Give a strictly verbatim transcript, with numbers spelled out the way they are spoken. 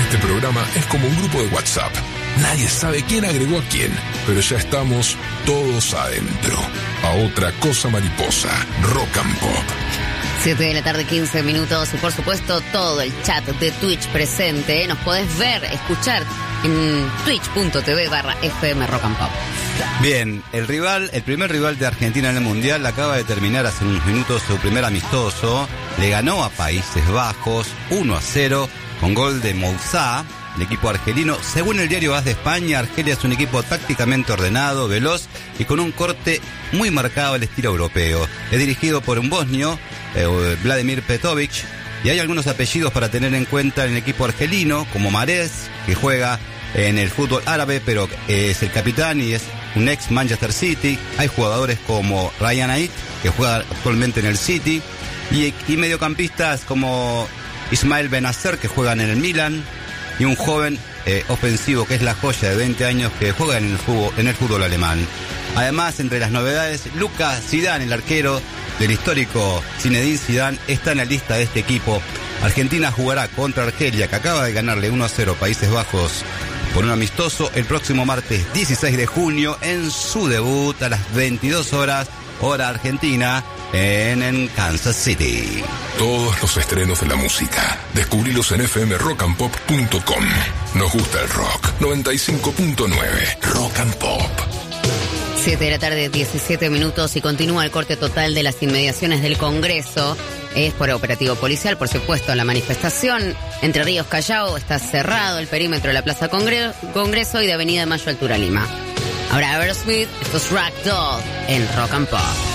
Este programa es como un grupo de WhatsApp. Nadie sabe quién agregó a quién, pero ya estamos todos adentro. A otra cosa mariposa, Rock and Pop. siete de la tarde, quince minutos, y por supuesto todo el chat de Twitch presente. Nos podés ver, escuchar en twitch.tv barra FM Rock and Pop. Bien, el rival, el primer rival de Argentina en el Mundial acaba de terminar hace unos minutos su primer amistoso. Le ganó a Países Bajos uno a cero con gol de Moussa, el equipo argelino. Según el diario AS de España, Argelia es un equipo tácticamente ordenado, veloz y con un corte muy marcado al estilo europeo. Es dirigido por un bosnio, eh, Vladimir Petovic, y hay algunos apellidos para tener en cuenta en el equipo argelino, como Mahrez, que juega en el fútbol árabe, pero es el capitán y es un ex Manchester City. Hay jugadores como Ryan Ait, que juega actualmente en el City, y, y mediocampistas como Ismael Benacer, que juegan en el Milan, y un joven eh, ofensivo que es la joya de veinte años que juega en el fútbol, en el fútbol alemán. Además, entre las novedades, Lucas Zidane, el arquero del histórico Zinedine Zidane, está en la lista de este equipo. Argentina jugará contra Argelia, que acaba de ganarle uno a cero Países Bajos por un amistoso, el próximo martes dieciséis de junio en su debut a las veintidós horas, hora argentina, en, en Kansas City. Todos los estrenos de la música, descubrilos en f m rock and pop punto com. Nos gusta el rock. noventa y cinco punto nueve Rock and Pop. siete de la tarde, diecisiete minutos, y continúa el corte total de las inmediaciones del Congreso. Es por operativo policial, por supuesto, la manifestación. Entre Ríos Callao está cerrado el perímetro de la Plaza Congre- Congreso y de Avenida Mayo Altura Lima. Ahora Aerosmith, esto es Ragdoll en Rock and Pop.